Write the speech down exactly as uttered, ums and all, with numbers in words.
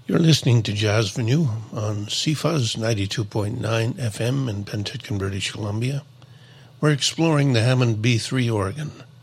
You're listening to Jazz Venue on C Fuzz ninety-two point nine F M in Penticton, British Columbia. We're exploring the Hammond B three organ,